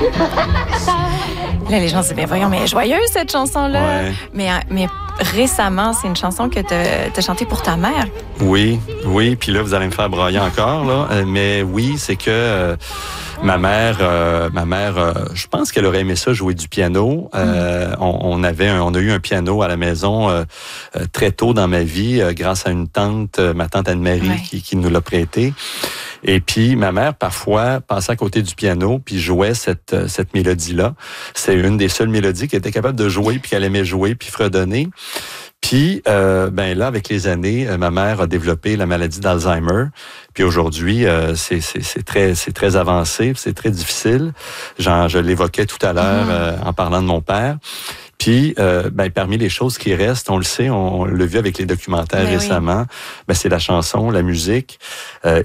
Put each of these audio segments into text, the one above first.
Là, les gens disent, ben voyons, mais elle est joyeuse, cette chanson-là. Ouais. Mais récemment, c'est une chanson que tu as chantée pour ta mère. Oui. Puis là, vous allez me faire brailler encore, là. Mais oui, c'est que ma mère, je pense qu'elle aurait aimé ça, jouer du piano. On a eu un piano à la maison très tôt dans ma vie, grâce à une tante, ma tante Anne-Marie, qui nous l'a prêté. Et puis, ma mère, parfois, passait à côté du piano puis jouait cette mélodie-là. C'est une des seules mélodies qu'elle était capable de jouer puis qu'elle aimait jouer puis fredonner. Puis, ben là, avec les années, ma mère a développé la maladie d'Alzheimer. Puis aujourd'hui, c'est très avancé, c'est très difficile. Je l'évoquais tout à l'heure en parlant de mon père. Puis, ben, parmi les choses qui restent, on le sait, on l'a vu avec les documentaires récemment, ben, c'est la chanson, la musique. Ben,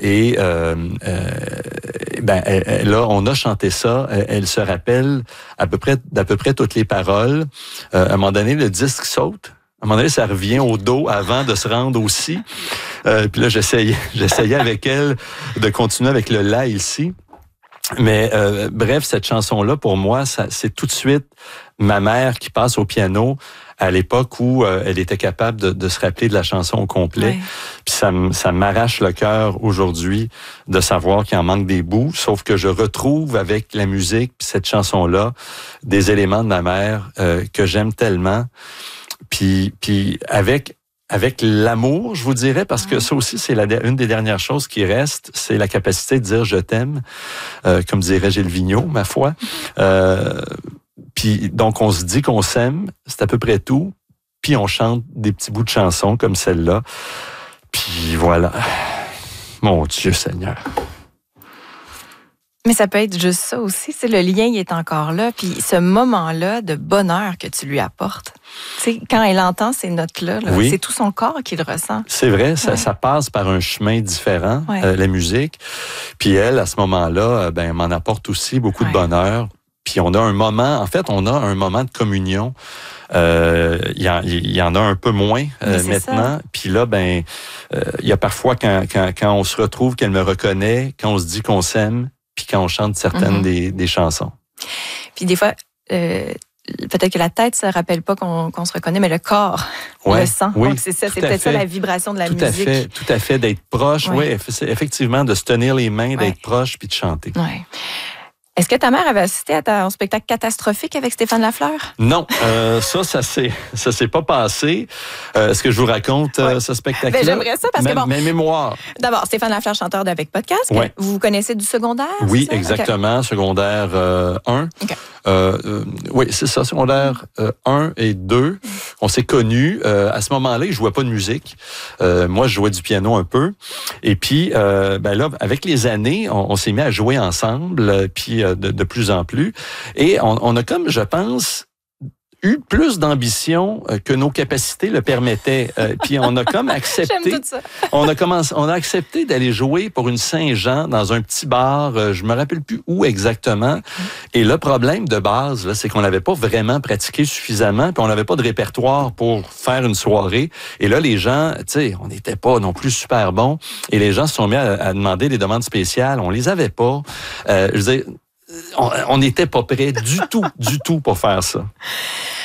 là, on a chanté ça. Elle se rappelle d'à peu près toutes les paroles. À un moment donné, le disque saute. À un moment donné, ça revient au dos avant de se rendre au si. Puis là, j'essayais avec elle de continuer avec le la et le si. Mais bref, cette chanson-là, pour moi, c'est tout de suite ma mère qui passe au piano à l'époque où elle était capable de se rappeler de la chanson au complet. Puis ça m'arrache le cœur aujourd'hui de savoir qu'il en manque des bouts, sauf que je retrouve avec la musique puis cette chanson-là des éléments de ma mère que j'aime tellement. Puis avec l'amour, je vous dirais, parce que ça aussi, c'est une des dernières choses qui reste, c'est la capacité de dire « je t'aime », comme dirait Gilles Vigneault, ma foi. Puis donc, on se dit qu'on s'aime, c'est à peu près tout, puis on chante des petits bouts de chansons comme celle-là. Puis voilà. Mon Dieu Seigneur. Mais ça peut être juste ça aussi, c'est le lien il est encore là, puis ce moment-là de bonheur que tu lui apportes. Tu sais, quand elle entend ces notes-là, c'est tout son corps qui le ressent. C'est vrai, ça passe par un chemin différent, la musique. Puis elle, à ce moment-là, ben m'en apporte aussi beaucoup de bonheur. Puis on a un moment de communion. Il y en a un peu moins maintenant. Puis là, ben, il y a parfois quand on se retrouve qu'elle me reconnaît, quand on se dit qu'on s'aime, puis quand on chante certaines des chansons. Puis des fois, peut-être que la tête ne se rappelle pas qu'on se reconnaît, mais le corps le sent. Oui, donc c'est ça, c'est peut-être ça la vibration de la musique. Tout à fait, d'être proche. Oui, effectivement, de se tenir les mains, d'être proche, puis de chanter. Ouais. Est-ce que ta mère avait assisté à ton spectacle catastrophique avec Stéphane Lafleur? Non, ça s'est pas passé. Est-ce que je vous raconte ce spectacle-là? Ben, j'aimerais ça parce que mes mémoires. D'abord, Stéphane Lafleur, chanteur d'Avec Podcast. Vous vous connaissez du secondaire? Oui, exactement. Secondaire 1. Oui, c'est ça, secondaire 1 et 2. On s'est connus. À ce moment-là, il jouait pas de musique. Moi, je jouais du piano un peu. Et puis, ben là, avec les années, on s'est mis à jouer ensemble, puis de plus en plus. Et on a comme, je pense, eu plus d'ambition que nos capacités le permettaient. Puis on a comme accepté. J'aime tout ça. on a accepté d'aller jouer pour une Saint-Jean dans un petit bar. Je me rappelle plus où exactement. Et le problème de base, là, c'est qu'on n'avait pas vraiment pratiqué suffisamment, puis on n'avait pas de répertoire pour faire une soirée. Et là, les gens, tu sais, on n'était pas non plus super bons. Et les gens se sont mis à demander des demandes spéciales. On les avait pas. Je veux dire, on n'était pas prêts du tout pour faire ça.